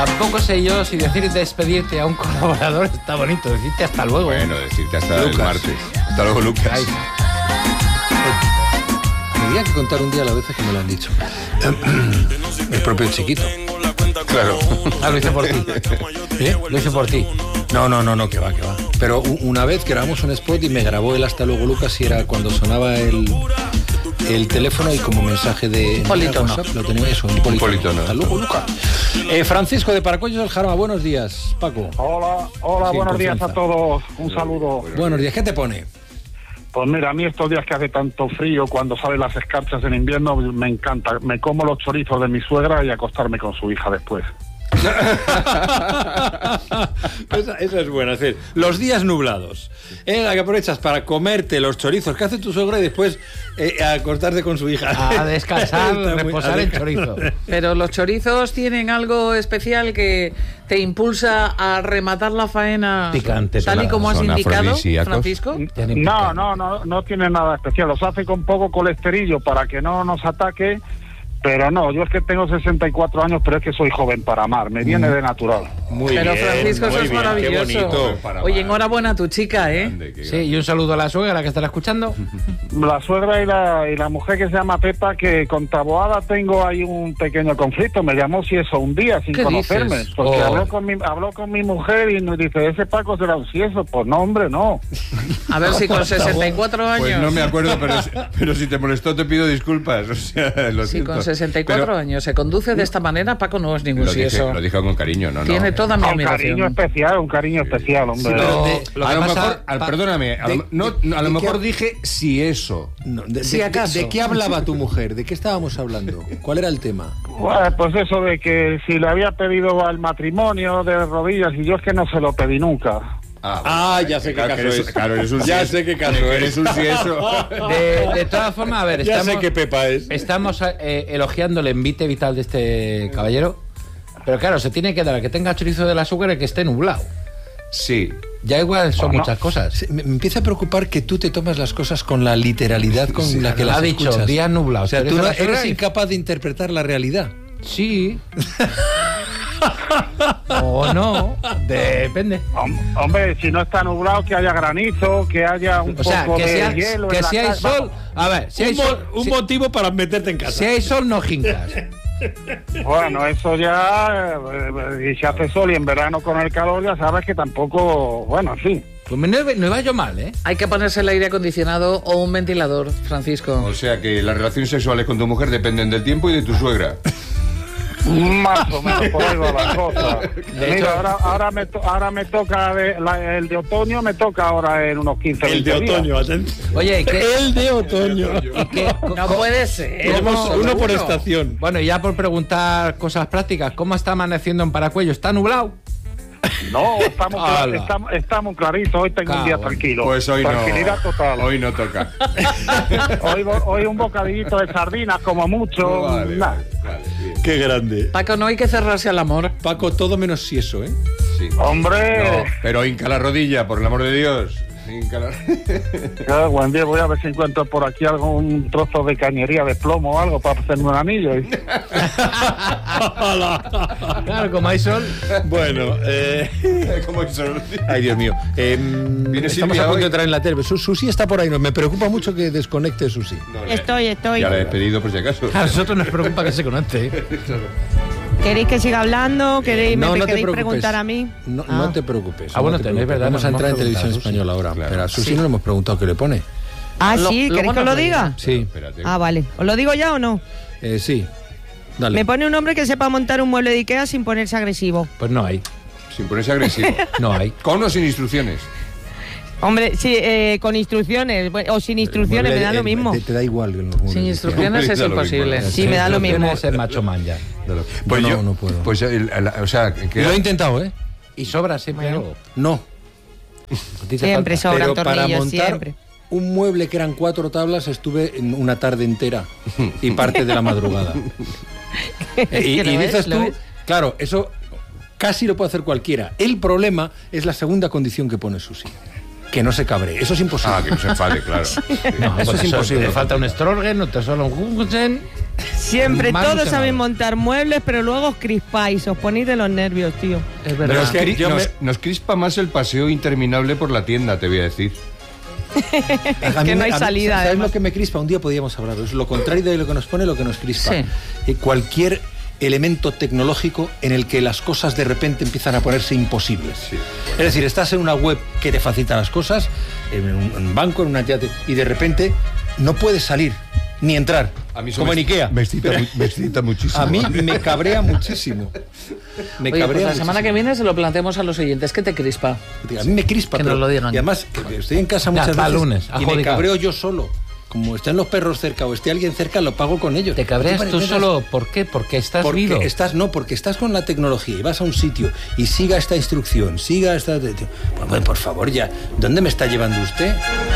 Tampoco sé yo si decir despedirte a un colaborador está bonito, decirte hasta luego. Bueno, decirte hasta el martes. Hasta luego, Lucas. Ay. Tendría que contar un día a la vez que me lo han dicho. El propio Chiquito. Claro. Lo hice por ti. ¿Eh? Lo hice por ti. No, que va. Pero una vez grabamos un spot y me grabó el hasta luego Lucas y era cuando sonaba el teléfono y como mensaje de politono. WhatsApp, lo tenía eso, un politono. Hasta luego Lucas. Francisco de Paracuellos del Jarama, buenos días, Paco. Hola, Sí, buenos días confianza. a todos, un saludo. Buenos días, ¿qué te pone? Pues mira, a mí estos días que hace tanto frío, cuando salen las escarchas en invierno, me encanta. Me como los chorizos de mi suegra y acostarme con su hija después. Esa es buena, es decir, los días nublados, la que aprovechas para comerte los chorizos que hace tu suegra y después acostarte con su hija. A descansar, Está muy- reposar a el descansar. chorizo. Pero los chorizos tienen algo especial que te impulsa a rematar la faena Picante, tal y como has son indicado, afrodisíacos. Francisco. No tiene nada especial. Los hace con poco colesterillo para que no nos ataque. Pero no, yo es que tengo 64 años, pero es que soy joven para amar, me viene de natural. Muy Pero bien, Francisco, eso muy es bien, maravilloso. qué bonito. Oye, enhorabuena a tu chica, ¿eh? Grande, qué Sí, grande. y un saludo a la suegra que estará escuchando. La suegra y la mujer que se llama Pepa, que con Taboada tengo ahí un pequeño conflicto. Me llamó si eso un día sin ¿Qué conocerme. dices? Porque Oh. habló con mi mujer y nos dice, ese Paco será un cieso. Pues no, hombre, no. A ver si con 64 años. Pues no me acuerdo, pero si te molestó te pido disculpas. O sea, lo Si siento. con 64 Pero años se conduce de esta manera, Paco no es ningún lo dije, sieso. lo dije con cariño, ¿no? Tiene toda mi Un admiración. cariño especial, hombre. pero lo a que lo pasa, mejor, perdóname, a lo mejor dije si eso. No, Si acaso. ¿De qué hablaba tu mujer? ¿De qué estábamos hablando? ¿Cuál era el tema? Bueno, pues eso de que si le había pedido al matrimonio de rodillas y yo es que no se lo pedí nunca. Ya sé qué Claro, caso que eres, es. claro, eres un Ya sieso. sé qué caso es. Eres un sieso. De todas formas, a ver, Ya sé qué Pepa es. estamos elogiando el envite vital de este caballero. Pero claro, se tiene que dar a que tenga chorizo de la suegra y que esté nublado. Sí. Ya igual son muchas cosas. Sí, me empieza a preocupar que tú te tomas las cosas con la literalidad con la que las ha dicho, escuchas. día nublado. O sea, tú chorizo no, de la suegra eres y- incapaz de interpretar la realidad. Sí. O no, depende. Hombre, si no está nublado, que haya granizo, que haya un O sea, poco que de hielo. que en la si hay calle. sol, a ver, si hay sol, Un si- motivo para meterte en casa. si hay sol no jincas. Bueno, eso ya, y si hace sol y en verano con el calor, ya sabes que tampoco, bueno, en fin. Pues no iba yo mal, ¿eh? Hay que ponerse el aire acondicionado o un ventilador, Francisco. O sea que las relaciones sexuales con tu mujer dependen del tiempo y de tu suegra. Más o menos por ahí va la cosa. De hecho- Mira, ahora me toca el de otoño, me toca ahora en unos 15 El de 20 días. otoño, atención. Oye, ¿y qué? El de otoño. No puede ser. Tenemos ¿cómo? uno por estación. Bueno, y ya por preguntar cosas prácticas, ¿cómo está amaneciendo en Paracuello? ¿Está nublado? No, estamos, Ala. estamos claritos, hoy tengo un día Cago en- tranquilo. Pues hoy no. Tranquilidad total. Hoy no toca. Hoy un bocadillito de sardinas, como mucho. Vale, Nah. vale, bien. Qué grande. Paco, no hay que cerrarse al amor. Paco, todo menos si eso, ¿eh? Sí. Hombre, No, pero hinca la rodilla, por el amor de Dios. Hinca la... buen día, voy a ver si encuentro por aquí algún trozo de cañería de plomo o algo para hacerme un anillo. Claro, como hay sol. Bueno, ¿Cómo eso? ay Dios mío. ¿Viene Estamos Silvia a punto hoy? de entrar en la tele. Susi está por ahí. No, me preocupa mucho que desconecte Susi. Estoy. Ya la he despedido por si acaso. A nosotros nos preocupa que se conecte. ¿Queréis que siga hablando? ¿Queréis, No, no te queréis preocupes. preguntar a mí? No, Ah. no te preocupes. Ah, bueno, no te tenéis, preocupes. ¿verdad? Vamos a Nos entrar en hemos televisión preguntado, española ahora. Claro. Pero a Susi no le hemos preguntado qué le pone. Ah, Lo- sí, luego ¿queréis que nos os lo lo diga? Sí, Espérate. Ah, vale. ¿Os lo digo ya o no? sí. Dale. Me pone un hombre que sepa montar un mueble de Ikea sin ponerse agresivo. Pues no hay. Sin ponerse agresivo. No hay. Con o sin instrucciones. Hombre, sí, con instrucciones, o sin instrucciones, me da lo mismo. Te da igual. que los muebles Sin de instrucciones Da es lo mismo. imposible. Sí, me da lo mismo. Es el macho man ya. Ikea. Pues no, yo no puedo. Pues, o sea, que Lo he intentado, ¿eh? Y sobra siempre algo. No. A ti te Siempre falta. sobran Pero para tornillos, montar siempre. un mueble que eran 4 tablas estuve en una tarde entera y parte de la madrugada. Es que y lo dices es, lo tú, es. claro, eso casi lo puede hacer cualquiera. El problema es la segunda condición que pone Susi. Que no se cabre. Eso es imposible. que no se enfade, claro. Sí. No, Eso pues es imposible. Te falta un estrogen, no te solo un Hugen. Siempre, Mal todos usado. saben montar muebles, pero luego os crispáis, os ponéis de los nervios, tío. Es Pero verdad. es que Yo nos crispa más el paseo interminable por la tienda, te voy a decir. A mí que no hay a mí, salida, ¿Sabes además. lo que me crispa? Un día podríamos hablar. Es lo contrario de lo que nos pone, lo que nos crispa. Sí. Cualquier elemento tecnológico en el que las cosas de repente empiezan a ponerse imposibles. Sí. Es decir, estás en una web que te facilita las cosas, en un banco, en una entidad, y de repente no puedes salir ni entrar. A mí eso como en Ikea. Me excita muchísimo. A mí me cabrea muchísimo. Me Oye, cabrea pues la semana muchísimo. que viene se lo planteamos a los oyentes. ¿Qué te crispa? A mí me crispa. Que nos pero- lo digan. Y además, que estoy en casa Ya, muchas para veces lunes, y me adjudicado. cabreo yo solo. Como estén los perros cerca o esté alguien cerca, lo pago con ellos. ¿Te cabreas ¿No te tú parece? solo? ¿Por qué? Porque estás Porque vivo. porque estás con la tecnología y vas a un sitio y siga esta instrucción, siga esta... Pues, bueno, por favor, ya, ¿dónde me está llevando usted?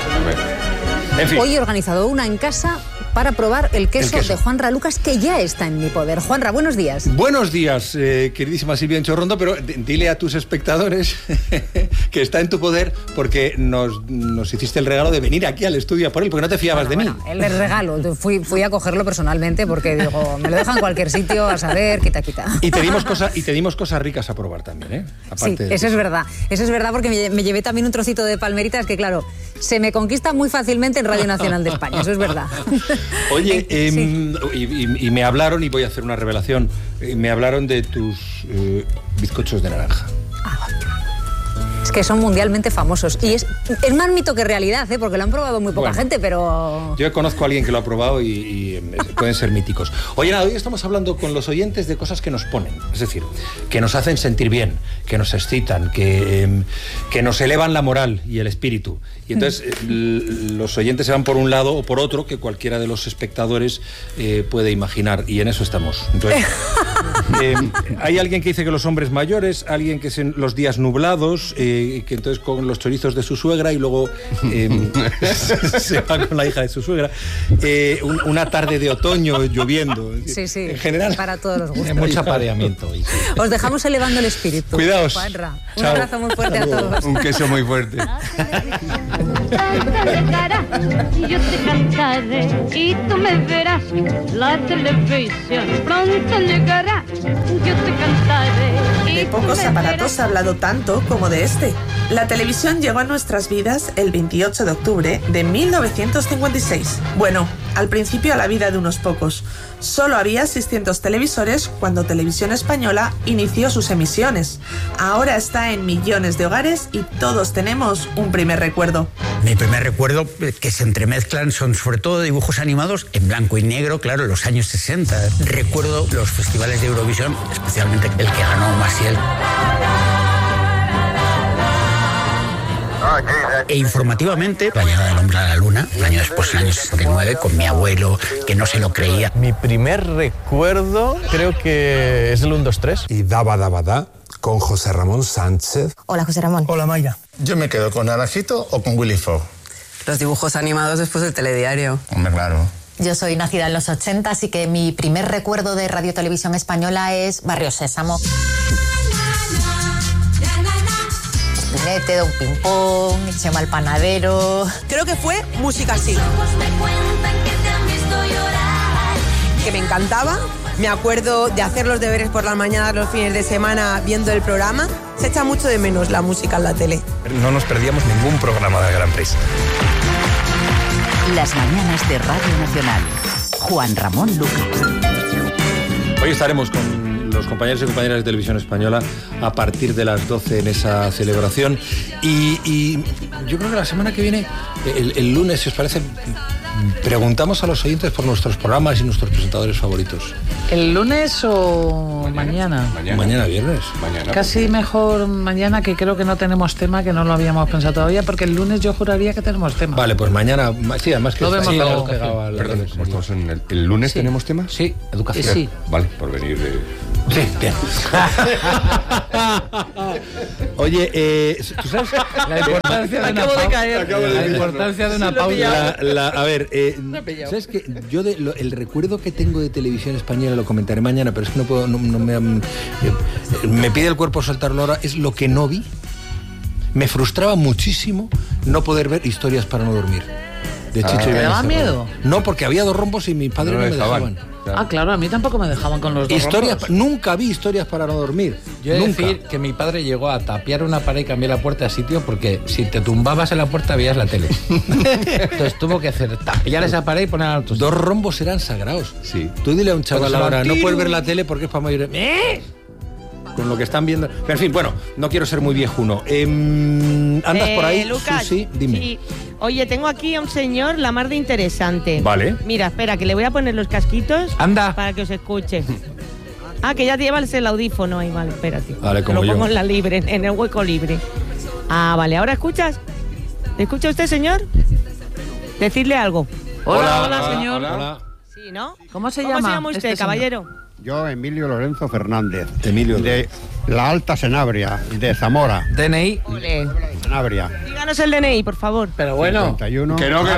En fin. Hoy he organizado una en casa para probar el queso queso. de Juanra Lucas, que ya está en mi poder. Juanra, buenos días. Buenos días, queridísima Silvia Enchorrondo, pero dile a tus espectadores que está en tu poder porque nos hiciste el regalo de venir aquí al estudio a por él, porque no te fiabas de mí. Bueno, el regalo. Fui a cogerlo personalmente porque digo, me lo dejan en cualquier sitio, a saber, quita. Y te dimos cosas ricas a probar también, ¿eh? Sí, Aparte de- eso es verdad. Eso es verdad porque me llevé también un trocito de palmeritas que, claro, se me conquista muy fácilmente en Radio Nacional de España. Eso es verdad. Oye, Sí. y me hablaron, y voy a hacer una revelación, me hablaron de tus bizcochos de naranja. Es que son mundialmente famosos. Y es más mito que realidad, ¿eh? Porque lo han probado muy poca Bueno. gente, pero... Yo conozco a alguien que lo ha probado y pueden ser míticos. Oye, nada, hoy estamos hablando con los oyentes de cosas que nos ponen, es decir, que nos hacen sentir bien, que nos excitan, que nos elevan la moral y el espíritu. Y entonces los oyentes se van por un lado o por otro que cualquiera de los espectadores puede imaginar, y en eso estamos. Entonces, hay alguien que dice que los hombres mayores, alguien que son los días nublados, que entonces con los chorizos de su suegra y luego se va con la hija de su suegra, una tarde de otoño lloviendo. Sí, En general. para todos los Hay gustos. mucho apareamiento. hoy, sí. Os dejamos elevando el espíritu. Cuidaos. Juanra, un Chao. abrazo muy fuerte a todos. Un queso muy fuerte. Yo te cantaré y tú me verás. La televisión pronto llegará. Yo te cantaré y De tú pocos me aparatos verás. se ha hablado tanto como de este. La televisión llegó a nuestras vidas el 28 de octubre de 1956. Bueno, al principio a la vida de unos pocos. Solo había 600 televisores cuando Televisión Española inició sus emisiones. Ahora está en millones de hogares y todos tenemos un primer recuerdo. Mi primer recuerdo que se entremezclan son sobre todo dibujos animados en blanco y negro, claro, en los años 60. Recuerdo los festivales de Eurovisión, especialmente el que ganó Maciel. E informativamente, la llegada del hombre a la luna, un año después, en el año 69, con mi abuelo, que no se lo creía. Mi primer recuerdo creo que es el 1, 2, 3. Y Daba Daba Da con José Ramón Sánchez. Hola, José Ramón. Hola, Maya. Yo me quedo con Naranjito o con Willy Fogg. Los dibujos animados después del telediario. Hombre, claro. Yo soy nacida en los 80, así que mi primer recuerdo de Radio Televisión Española es Barrio Sésamo. Espinete, Don Pimpón, Chema el Panadero. Creo que fue Música Así. Que me encantaba. Me acuerdo de hacer los deberes por las mañanas, los fines de semana, viendo el programa. Se echa mucho de menos la música en la tele. No nos perdíamos ningún programa del Gran Prix. Las mañanas de Radio Nacional. Juan Ramón Lucas. Hoy estaremos con los compañeros y compañeras de Televisión Española a partir de las 12 en esa celebración. Y yo creo que la semana que viene, el lunes, si os parece, preguntamos a los oyentes por nuestros programas y nuestros presentadores favoritos. ¿El lunes o mañana? Mañana viernes. Mañana. Casi mejor mañana, que creo que no tenemos tema, que no lo habíamos pensado todavía, porque el lunes yo juraría que tenemos tema. Vale, pues mañana, sí, además que Lo vemos está luego. pegado al Perdón, revés. ¿cómo estamos en el lunes? Sí. ¿Tenemos tema? Sí, educación. Sí. Vale, por venir de... Sí, bien. Oye, ¿tú sabes? La importancia de una Acabo de pausa. caer. La importancia de una pausa. A ver, ¿sabes qué? Yo el recuerdo que tengo de Televisión Española, lo comentaré mañana, pero es que no puedo, me pide el cuerpo soltarlo ahora, es lo que no vi. Me frustraba muchísimo no poder ver Historias para no dormir. De Chicho ¿Te Ibáñez daba Serrano. miedo? No, porque había 2 rombos y mis padres no me dejaban. Ah, claro, a mí tampoco me dejaban con los 2 Historias, rombos. nunca vi historias para no dormir. Yo he de Nunca. decir que mi padre llegó a tapiar una pared y cambiar la puerta de sitio porque si te tumbabas en la puerta veías la tele. Entonces tuvo que hacer tapiar esa pared y poner a otros. 2 rombos eran sagrados. Sí. Tú dile a un chaval Cuando se ahora, van, no ¡tiro! puedes ver la tele porque es para mayores. Con lo que están viendo. Pero, en fin, bueno, no quiero ser muy viejuno. ¿Andas por ahí, Lucas, Susi? Dime. sí. Oye, tengo aquí a un señor la mar de interesante. Vale. Mira, espera, que le voy a poner los casquitos. Anda. Para que os escuche. Ah, que ya llevas el audífono ahí, vale, espérate. Vale, como lo pongo yo. en la libre, en el hueco libre. Ah, vale, ¿ahora escuchas? ¿Le escucha usted, señor? Decidle algo. Hola, señor. Hola. Sí, ¿no? ¿Cómo se ¿Cómo llama se llama usted, este señor? caballero? Yo, Emilio Lorenzo Fernández. Emilio De la Alta Senabria, de Zamora. DNI. Ole. Senabria. Díganos el DNI, por favor. Pero bueno. 51. Que no,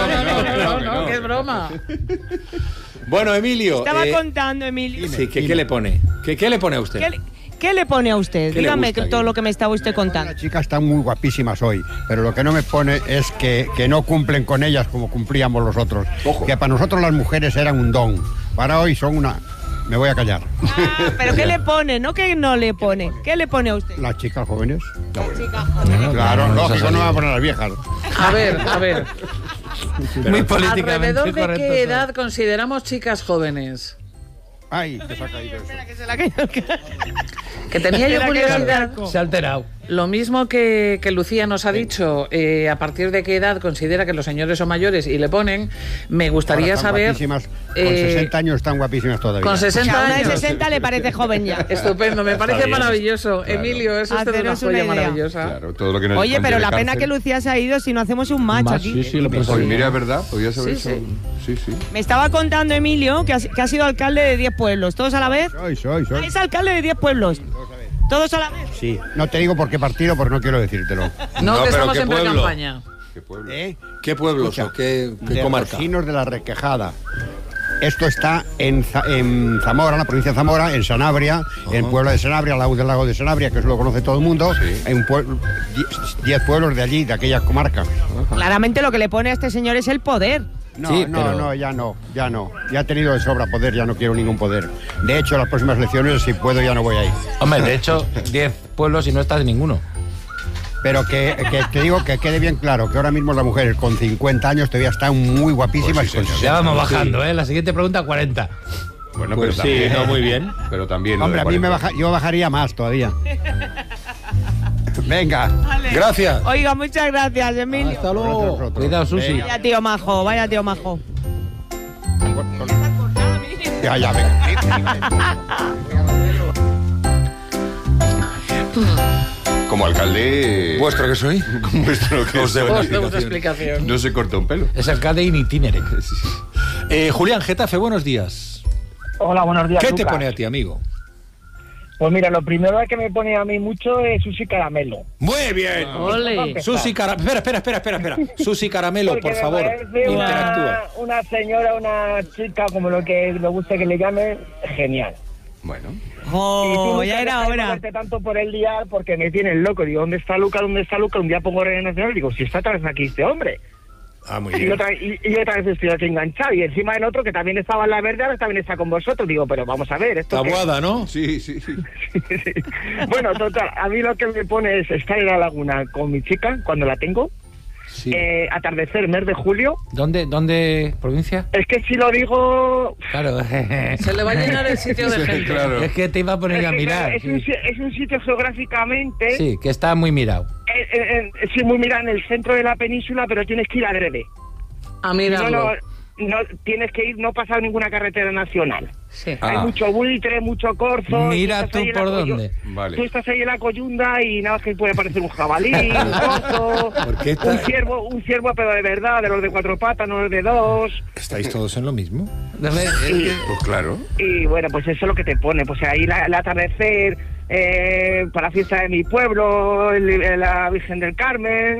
Que es broma. Bueno, Emilio. Estaba contando, Emilio. Sí, ¿qué le pone? ¿Qué le pone a usted? ¿Qué le pone a usted? ¿Qué le Dígame gusta, todo lo que me estaba usted contando. Las chicas están muy guapísimas hoy, pero lo que no me pone es que no cumplen con ellas como cumplíamos los otros. Ojo. Que para nosotros las mujeres eran un don. Para hoy son una... Me voy a callar. Ah, pero ¿qué le pone? No que no le pone. ¿Qué le pone a usted? Las chicas jóvenes. Chica, Claro, lógico, no me va a poner las viejas. A ver. Muy políticamente ¿Alrededor de correcto qué todo. edad consideramos chicas jóvenes? Ay, que se ha caído eso. que se la cayó el Que tenía yo curiosidad. Se ha alterado. Lo mismo que Lucía nos ha dicho, a partir de qué edad considera que los señores son mayores y le ponen, me gustaría Ahora están saber... guapísimas. Con 60 años están guapísimas todavía. Con 60 Una de años. 60 le parece joven ya. Estupendo, me parece bien. maravilloso. Claro. Emilio, es usted una Haceros una joya idea. maravillosa. Claro, todo lo que nos Oye, pero esconde la de pena cárcel. que Lucía se ha ido si no hacemos un match aquí. Sí, sí, lo Pues pensé. mira, es verdad, podía saber Sí, eso. Sí. Me estaba contando Emilio que ha sido alcalde de 10 pueblos. ¿Todos a la vez? Soy. Ah, es alcalde de 10 pueblos. ¿Todos a la vez? Sí, no te digo por qué partido, porque no quiero decírtelo. No, que pero estamos ¿qué en pueblo? pre-campaña. ¿Qué pueblo? ¿Qué pueblos Escucha, o qué de comarca? Rosinos de la Requejada. Esto está en Zamora, en la provincia de Zamora, en Sanabria, en Puebla de Sanabria, al lado del lago de Sanabria, que eso lo conoce todo el mundo. Hay 10 pueblos de allí, de aquella comarca. Claramente lo que le pone a este señor es el poder. No, Sí, no, pero- no, ya no. Ya he tenido de sobra poder, ya no quiero ningún poder. De hecho, las próximas elecciones, si puedo, ya no voy a ir. Hombre, de hecho, 10 pueblos y no estás en ninguno. Pero que te digo que quede bien claro que ahora mismo las mujeres con 50 años todavía están muy guapísimas. Pues sí, y con señor. Ya vamos Sí. bajando, ¿eh? La siguiente pregunta, 40. Bueno, Pues pero sí, también, no, muy bien. Pero también. lo Hombre, de a mí 40. yo bajaría más todavía. Venga. Gracias. Oiga, muchas gracias, Emilio. Hasta luego. Cuidado, Susi. Vaya tío majo, vaya tío majo. Ya, venga. Como alcalde. ¿Vuestro que soy? Como vuestro que Os debo soy. una Os debo explicación. No se corta un pelo. Es alcalde in itinere. Julián Getafe, buenos días. Hola, buenos días. ¿Qué te Lucas. pone a ti, amigo? Pues mira, lo primero que me pone a mí mucho es Susi Caramelo. Muy bien. Ole. Susi Caramelo. Espera. Susi Caramelo, Porque por me favor. parece Interactúa. una señora, una chica, como lo que me gusta que le llamen, genial. Bueno. Oh, Y tú ya nunca era dejas de hora. moverte tanto por el día porque me tienes loco. Digo, ¿dónde está Luca? Un día pongo Radio Nacional y digo, si está otra vez aquí este hombre. Ah, muy Y bien. otra vez estoy aquí enganchado. Y encima en otro que también estaba en La Verde, ahora también está con vosotros. Digo, pero vamos a ver. ¿esto qué? Taboada, ¿no? Sí. Bueno, total, a mí lo que me pone es estar en la laguna con mi chica cuando la tengo. Sí. Atardecer, mes de julio. ¿Dónde? ¿Provincia? Es que si lo digo... Claro. Se le va a llenar el sitio de gente. Claro. Es que te iba a poner a es que, mirar. claro, es un sitio geográficamente... Sí, que está muy mirado. Sí, muy mira en el centro de la península, pero tienes que ir adrede. A mirarlo. No, tienes que ir, no pasar ninguna carretera nacional. Sí. Hay Ah. mucho buitre, mucho corzo. Mira estás tú ahí en la por coyu- dónde. Vale. Tú estás ahí en la coyunda y nada más que puede parecer un jabalí, un corzo, ¿Por qué está- un ciervo, pero de verdad, de los de 4 patas, no los de 2. ¿Estáis todos en lo mismo? Pues claro. Y bueno, pues eso es lo que te pone. Pues ahí el atardecer, para la fiesta de mi pueblo, la Virgen del Carmen.